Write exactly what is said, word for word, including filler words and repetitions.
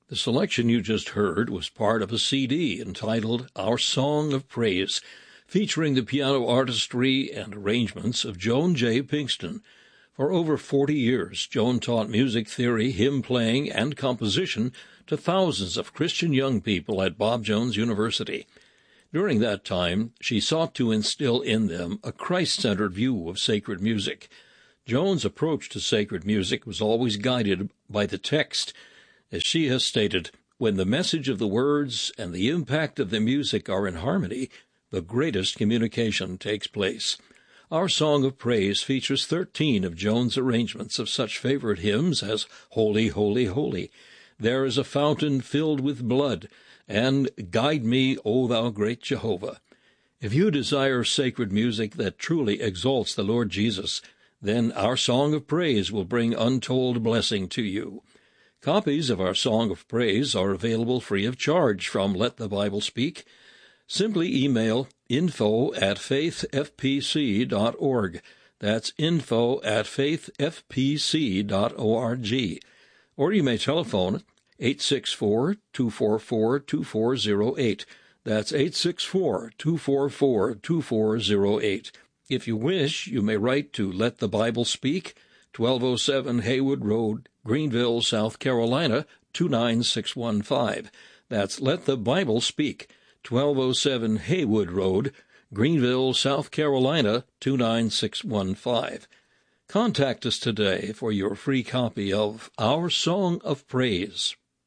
The selection you just heard was part of a C D entitled Our Song of Praise, featuring the piano artistry and arrangements of Joan J. Pinkston. For over forty years, Joan taught music theory, hymn playing, and composition to thousands of Christian young people at Bob Jones University. During that time, she sought to instill in them a Christ-centered view of sacred music. Joan's approach to sacred music was always guided by the text. As she has stated, when the message of the words and the impact of the music are in harmony, the greatest communication takes place. Our Song of Praise features thirteen of Joan's arrangements of such favorite hymns as Holy, Holy, Holy, There is a Fountain Filled with Blood, and Guide Me, O Thou Great Jehovah. If you desire sacred music that truly exalts the Lord Jesus, then Our Song of Praise will bring untold blessing to you. Copies of Our Song of Praise are available free of charge from Let the Bible Speak. Simply email info at faith f p c dot org. That's info at faith f p c dot org. Or you may telephone eight six four, two four four, two four zero eight. That's eight six four, two four four, two four zero eight. If you wish, you may write to Let the Bible Speak, twelve oh seven Haywood Road, Greenville, South Carolina, two nine six one five. That's Let the Bible Speak, twelve oh seven Haywood Road, Greenville, South Carolina, two nine six one five. Contact us today for your free copy of Our Song of Praise.